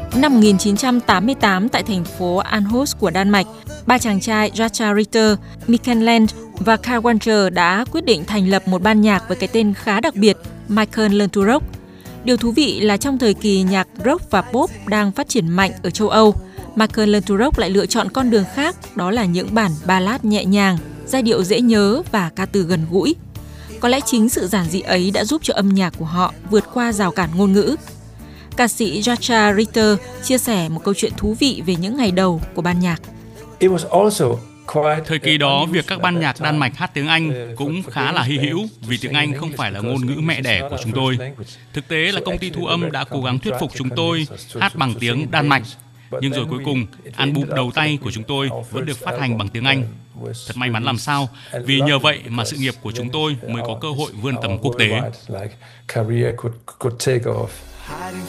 Năm 1988 tại thành phố Aarhus của Đan Mạch, ba chàng trai Jascha Ritter, Michael Land và Karl Wanger đã quyết định thành lập một ban nhạc với cái tên khá đặc biệt, Michael Learns to Rock. Điều thú vị là trong thời kỳ nhạc rock và pop đang phát triển mạnh ở châu Âu, Michael Learns to Rock lại lựa chọn con đường khác, đó là những bản ballad nhẹ nhàng, giai điệu dễ nhớ và ca từ gần gũi. Có lẽ chính sự giản dị ấy đã giúp cho âm nhạc của họ vượt qua rào cản ngôn ngữ. Ca sĩ Jascha Ritter chia sẻ một câu chuyện thú vị về những ngày đầu của ban nhạc. Thời kỳ đó, việc các ban nhạc Đan Mạch hát tiếng Anh cũng khá là hy hữu vì tiếng Anh không phải là ngôn ngữ mẹ đẻ của chúng tôi. Thực tế là công ty thu âm đã cố gắng thuyết phục chúng tôi hát bằng tiếng Đan Mạch. Nhưng rồi cuối cùng, album đầu tay của chúng tôi vẫn được phát hành bằng tiếng Anh. Thật may mắn làm sao, vì nhờ vậy mà sự nghiệp của chúng tôi mới có cơ hội vươn tầm quốc tế.